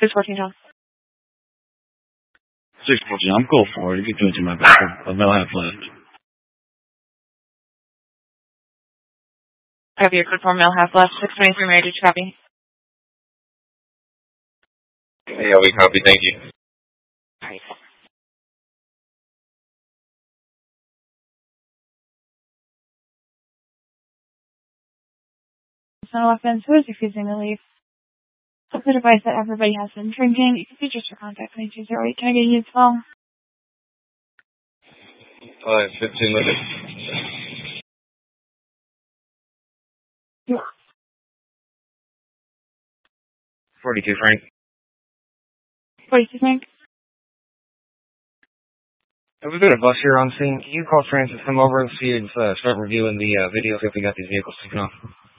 614, John. 614, I'm cool for it. You can do it to my back. I'll have left. I have your code for mail half left. 623, Mary, did you copy? Yeah, we copy. Thank you. Alright. No offense, who is refusing to leave? That's the device that everybody has been drinking. You can features for contact 2208. Can I get you as well? 15 minutes. Yeah. 42, Frank. 42, Frank. We've got a bus here on scene. Can you call transit, come over and see and start reviewing the video, see if we got these vehicles taken off?